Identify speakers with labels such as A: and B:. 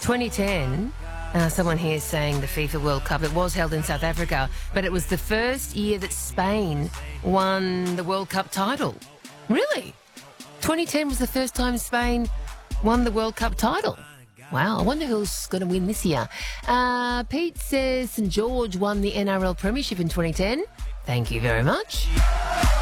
A: 2010, someone here saying the FIFA World Cup, it was held in South Africa, but it was the first year that Spain won the World Cup title. Really? 2010 was the first time Spain won the World Cup title. Wow, I wonder who's going to win this year. Pete says St George won the NRL Premiership in 2010. Thank you very much.